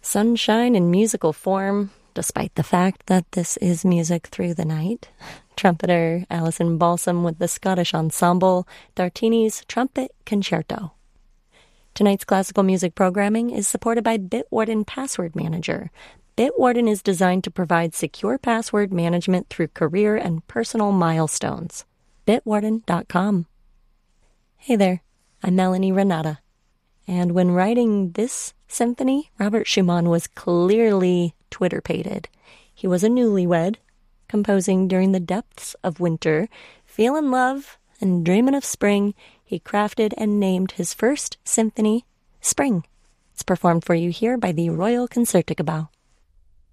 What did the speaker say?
Sunshine in musical form, despite the fact that this is music through the night. Trumpeter Alison Balsam with the Scottish Ensemble, Dartini's Trumpet Concerto. Tonight's classical music programming is supported by Bitwarden Password Manager. Bitwarden is designed to provide secure password management through career and personal milestones. Bitwarden.com. Hey there, I'm Melanie Renata. And when writing this symphony, Robert Schumann was clearly Twitter-pated. He was a newlywed, composing during the depths of winter, feeling love and dreaming of spring. He crafted and named his first symphony Spring. It's performed for you here by the Royal Concertgebouw.